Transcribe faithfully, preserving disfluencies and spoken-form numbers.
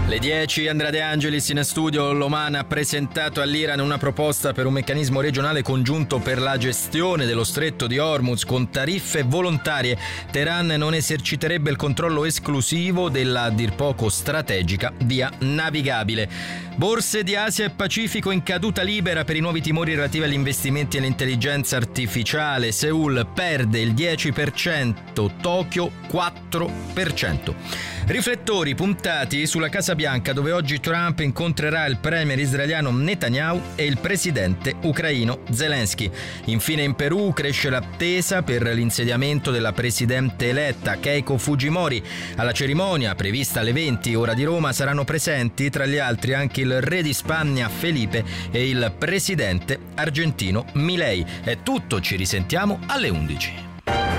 Le dieci, Andrea De Angelis in studio. L'Oman ha presentato all'Iran una proposta per un meccanismo regionale congiunto per la gestione dello stretto di Hormuz con tariffe volontarie. Teheran non eserciterebbe il controllo esclusivo della a dir poco strategica via navigabile. Borse di Asia e Pacifico in caduta libera per i nuovi timori relativi agli investimenti e all'intelligenza artificiale. Seoul perde il dieci per cento, Tokyo quattro per cento. Riflettori puntati sulla Casa Bianca, dove oggi Trump incontrerà il premier israeliano Netanyahu e il presidente ucraino Zelensky. Infine in Perù cresce l'attesa per l'insediamento della presidente eletta Keiko Fujimori. Alla cerimonia, prevista alle venti ora di Roma, saranno presenti tra gli altri anche il re di Spagna Felipe e il presidente argentino Milei. È tutto, ci risentiamo alle undici.